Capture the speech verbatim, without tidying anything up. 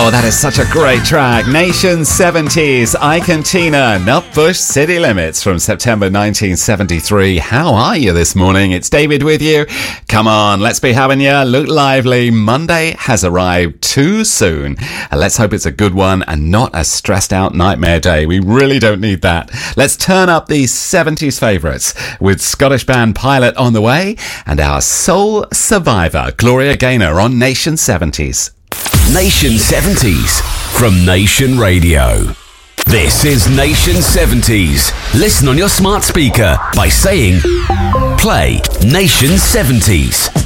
Oh, that is such a great track. Nation seventies, Ike and Tina, Nutbush City Limits from September nineteen seventy-three. How are you this morning? It's David with you. Come on, let's be having you. Look lively. Monday has arrived too soon. And let's hope it's a good one and not a stressed out nightmare day. We really don't need that. Let's turn up these seventies favourites with Scottish band Pilot on the way and our soul survivor, Gloria Gaynor, on Nation seventies. Nation seventies from Nation Radio. This is Nation seventies. Listen on your smart speaker by saying, play Nation seventies.